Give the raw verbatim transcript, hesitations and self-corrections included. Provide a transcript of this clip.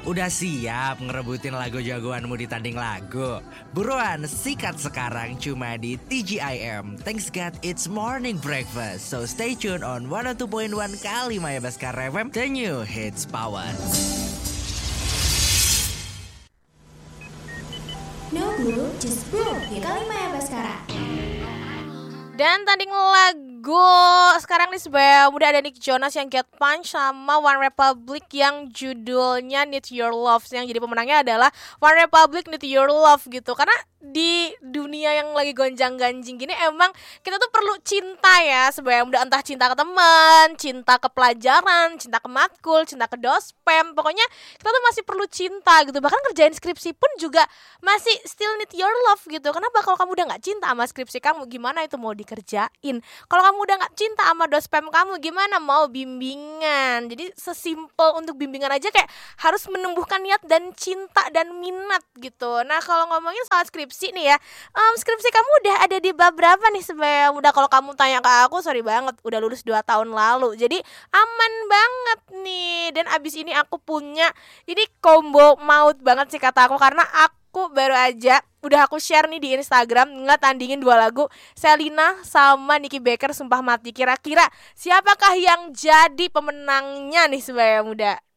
Udah siap ngerebutin lagu jagoanmu di tanding lagu? Buruan sikat sekarang cuma di T G I M. Thanks God it's morning breakfast. So stay tuned on one oh two point one Kalimaya Baskara F M, the new hits power. No Glue, Just Groove di Kalimaya Baskara. Dan tanding lagu sekarang nih sebenarnya udah ada Nick Jonas yang Get Punch sama One Republic yang judulnya Need Your Love. Yang jadi pemenangnya adalah One Republic Need Your Love gitu. Karena di dunia yang lagi gonjang-ganjing gini emang kita tuh perlu cinta ya sebenarnya, udah entah cinta ke teman, cinta ke pelajaran, cinta ke matkul, cinta ke dospem. Pokoknya kita tuh masih perlu cinta gitu. Bahkan kerjain skripsi pun juga masih still need your love gitu. Kenapa? Kalau kamu udah gak cinta sama skripsi kamu, gimana itu mau dikerjain? Kalau kamu udah gak cinta sama dospem kamu, gimana mau bimbingan? Jadi sesimpel untuk bimbingan aja kayak harus menumbuhkan niat dan cinta dan minat gitu. Nah kalau ngomongin soal skripsi nih ya, um, skripsi kamu udah ada di bab berapa nih sebenarnya? Udah, kalau kamu tanya ke aku, sorry banget, udah lulus dua tahun lalu. Jadi aman banget nih. Dan abis ini aku punya, ini combo maut banget sih kata aku, karena aku baru aja udah aku share nih di Instagram ngetandingin dua lagu Selena sama Nicky Baker, Sumpah Mati. Kira-kira siapakah yang jadi pemenangnya nih sebenarnya muda?